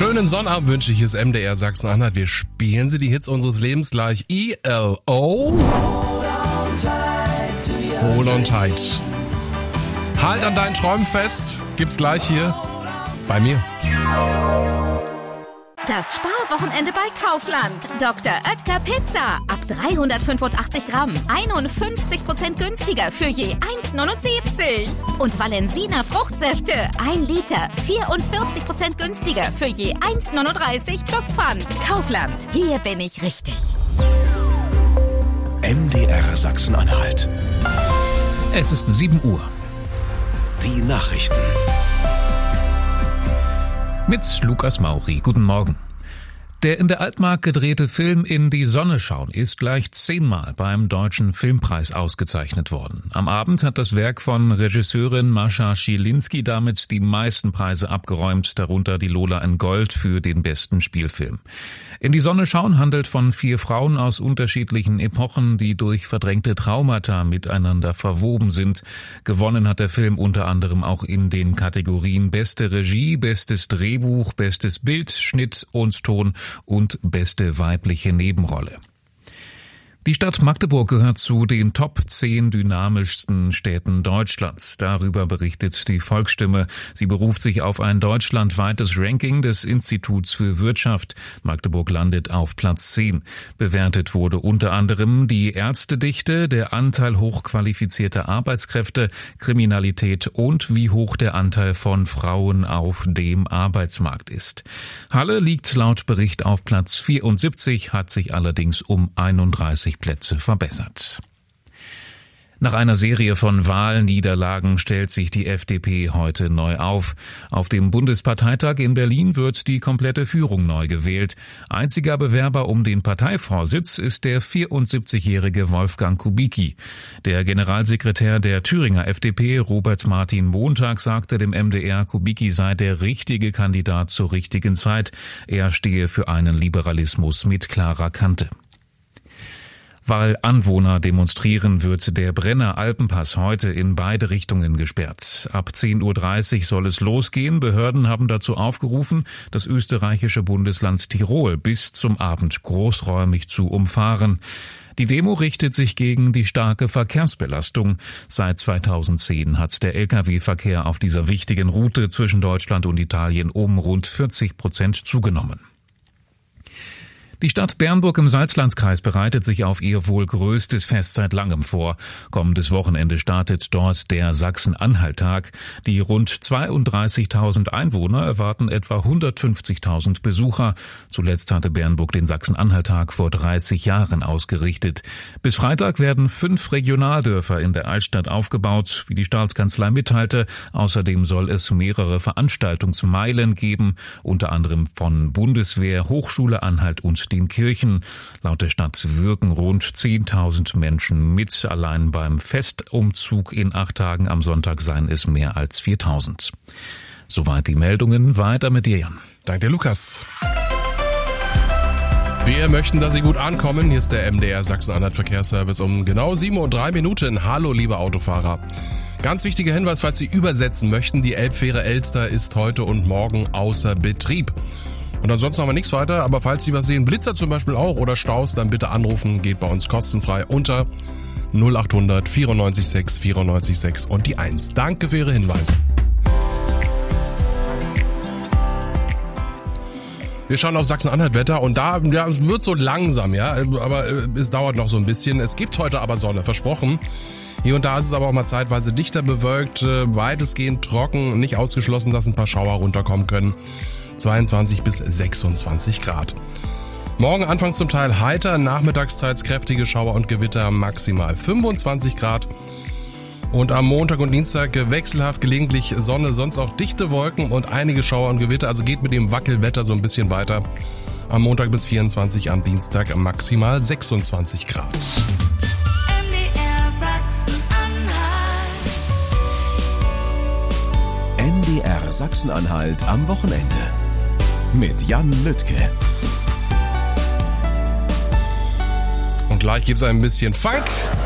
Schönen Sonnabend wünsche ich es MDR Sachsen-Anhalt. Wir spielen Sie die Hits unseres Lebens gleich. ELO. Hold on tight. Halt an deinen Träumen fest. Gibt's gleich hier bei mir. Das Sparwochenende bei Kaufland. Dr. Oetker Pizza. Ab 385 Gramm. 51% günstiger für je 1,79. Und Valensina Fruchtsäfte. 1 Liter. 44% günstiger für je 1,39 plus Pfand. Kaufland. Hier bin ich richtig. MDR Sachsen-Anhalt. Es ist 7 Uhr. Die Nachrichten. Mit Lukas Mauri. Guten Morgen. Der in der Altmark gedrehte Film In die Sonne schauen ist gleich 10-mal beim Deutschen Filmpreis ausgezeichnet worden. Am Abend hat das Werk von Regisseurin Mascha Schilinski damit die meisten Preise abgeräumt, darunter die Lola in Gold für den besten Spielfilm. In die Sonne schauen handelt von 4 Frauen aus unterschiedlichen Epochen, die durch verdrängte Traumata miteinander verwoben sind. Gewonnen hat der Film unter anderem auch in den Kategorien Beste Regie, Bestes Drehbuch, Bestes Bild, Schnitt und Ton und beste weibliche Nebenrolle. Die Stadt Magdeburg gehört zu den Top 10 dynamischsten Städten Deutschlands. Darüber berichtet die Volksstimme. Sie beruft sich auf ein deutschlandweites Ranking des Instituts für Wirtschaft. Magdeburg landet auf Platz 10. Bewertet wurde unter anderem die Ärztedichte, der Anteil hochqualifizierter Arbeitskräfte, Kriminalität und wie hoch der Anteil von Frauen auf dem Arbeitsmarkt ist. Halle liegt laut Bericht auf Platz 74, hat sich allerdings um 31 Plätze verbessert. Nach einer Serie von Wahlniederlagen stellt sich die FDP heute neu auf. Auf dem Bundesparteitag in Berlin wird die komplette Führung neu gewählt. Einziger Bewerber um den Parteivorsitz ist der 74-jährige Wolfgang Kubicki. Der Generalsekretär der Thüringer FDP, Robert Martin Montag, sagte dem MDR, Kubicki sei der richtige Kandidat zur richtigen Zeit. Er stehe für einen Liberalismus mit klarer Kante. Weil Anwohner demonstrieren, wird der Brenner Alpenpass heute in beide Richtungen gesperrt. Ab 10:30 Uhr soll es losgehen. Behörden haben dazu aufgerufen, das österreichische Bundesland Tirol bis zum Abend großräumig zu umfahren. Die Demo richtet sich gegen die starke Verkehrsbelastung. Seit 2010 hat der Lkw-Verkehr auf dieser wichtigen Route zwischen Deutschland und Italien um rund 40% zugenommen. Die Stadt Bernburg im Salzlandkreis bereitet sich auf ihr wohl größtes Fest seit langem vor. Kommendes Wochenende startet dort der Sachsen-Anhalt-Tag. Die rund 32.000 Einwohner erwarten etwa 150.000 Besucher. Zuletzt hatte Bernburg den Sachsen-Anhalt-Tag vor 30 Jahren ausgerichtet. Bis Freitag werden 5 Regionaldörfer in der Altstadt aufgebaut, wie die Staatskanzlei mitteilte. Außerdem soll es mehrere Veranstaltungsmeilen geben, unter anderem von Bundeswehr, Hochschule Anhalt und den Kirchen. Laut der Stadt wirken rund 10.000 Menschen mit. Allein beim Festumzug in 8 Tagen am Sonntag seien es mehr als 4.000. Soweit die Meldungen. Weiter mit dir, Jan. Danke dir, Lukas. Wir möchten, dass Sie gut ankommen. Hier ist der MDR Sachsen-Anhalt Verkehrsservice um genau 7:03 Uhr. Hallo, liebe Autofahrer. Ganz wichtiger Hinweis, falls Sie übersetzen möchten, die Elbfähre Elster ist heute und morgen außer Betrieb. Und ansonsten haben wir nichts weiter, aber falls Sie was sehen, Blitzer zum Beispiel auch oder Staus, dann bitte anrufen, geht bei uns kostenfrei unter 0800 94 6 94 6 und die 1. Danke für Ihre Hinweise. Wir schauen auf Sachsen-Anhalt-Wetter und da, ja, es wird so langsam, ja, aber es dauert noch so ein bisschen. Es gibt heute aber Sonne, versprochen. Hier und da ist es aber auch mal zeitweise dichter bewölkt, weitestgehend trocken, nicht ausgeschlossen, dass ein paar Schauer runterkommen können. 22 bis 26 Grad. Morgen anfangs zum Teil heiter, nachmittagsteils kräftige Schauer und Gewitter, maximal 25 Grad. Und am Montag und Dienstag wechselhaft gelegentlich Sonne, sonst auch dichte Wolken und einige Schauer und Gewitter, also geht mit dem Wackelwetter so ein bisschen weiter. Am Montag bis 24, am Dienstag maximal 26 Grad. MDR Sachsen-Anhalt am Wochenende mit Jan Lüttke. Und gleich gibt's ein bisschen Funk.